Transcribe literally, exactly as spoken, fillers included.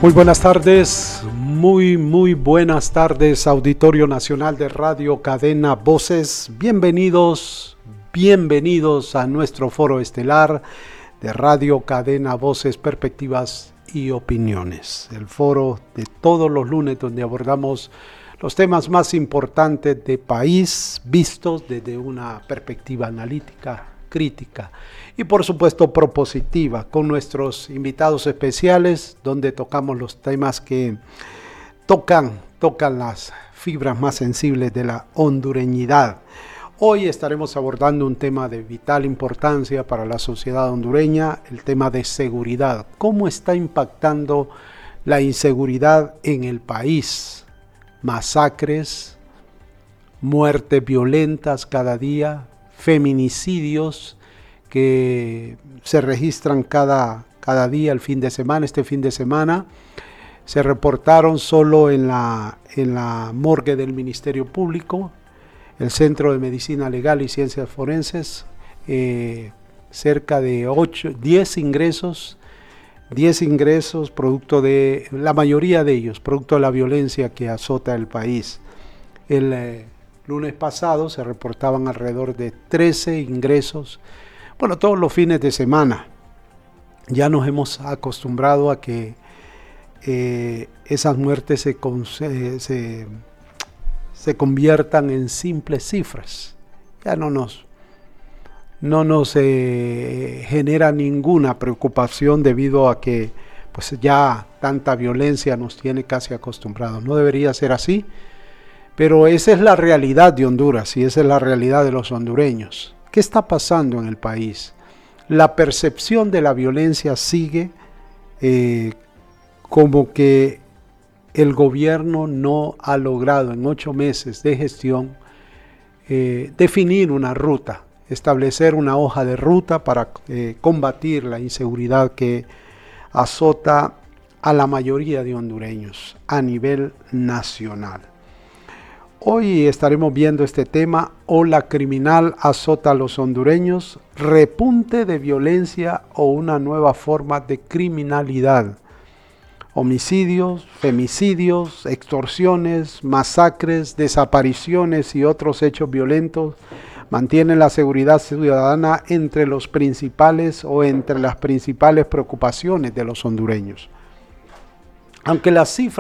Muy buenas tardes, muy muy buenas tardes, Auditorio Nacional de Radio Cadena Voces. Bienvenidos, bienvenidos a nuestro foro estelar de Radio Cadena Voces, Perspectivas y Opiniones. El foro de todos los lunes donde abordamos los temas más importantes del país vistos desde una perspectiva analítica, crítica y por supuesto propositiva, con nuestros invitados especiales donde tocamos los temas que tocan, tocan las fibras más sensibles de la hondureñidad. Hoy estaremos abordando un tema de vital importancia para la sociedad hondureña, el tema de seguridad. ¿Cómo está impactando la inseguridad en el país? Masacres, muertes violentas cada día, feminicidios que se registran cada, cada día, el fin de semana. Este fin de semana se reportaron solo en la, en la morgue del Ministerio Público, el Centro de Medicina Legal y Ciencias Forenses, eh, cerca de ocho, diez ingresos, diez ingresos producto de, la mayoría de ellos, producto de la violencia que azota el país. El eh, lunes pasado se reportaban alrededor de trece ingresos, bueno, todos los fines de semana. Ya nos hemos acostumbrado a que eh, esas muertes se, se, se, se conviertan en simples cifras. Ya no nos, no nos eh, genera ninguna preocupación debido a que pues ya tanta violencia nos tiene casi acostumbrados. No debería ser así. Pero esa es la realidad de Honduras y esa es la realidad de los hondureños. ¿Qué está pasando en el país? La percepción de la violencia sigue eh, como que el gobierno no ha logrado en ocho meses de gestión eh, definir una ruta, establecer una hoja de ruta para eh, combatir la inseguridad que azota a la mayoría de hondureños a nivel nacional. Hoy estaremos viendo este tema: ola criminal azota a los hondureños, repunte de violencia o una nueva forma de criminalidad. Homicidios, femicidios, extorsiones, masacres, desapariciones y otros hechos violentos mantienen la seguridad ciudadana entre los principales o entre las principales preocupaciones de los hondureños. Aunque las cifras